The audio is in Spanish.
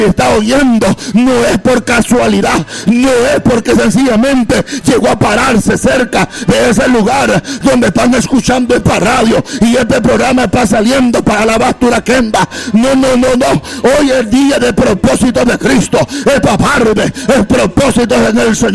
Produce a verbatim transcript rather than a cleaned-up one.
está oyendo no es por casualidad, no es porque sencillamente llegó a pararse cerca de ese lugar donde están escuchando esta radio y este programa está saliendo para la Bastura Kemba. No, no, no, no. Hoy es día de propósito de Cristo. Es paparme, es propósito en el Señor.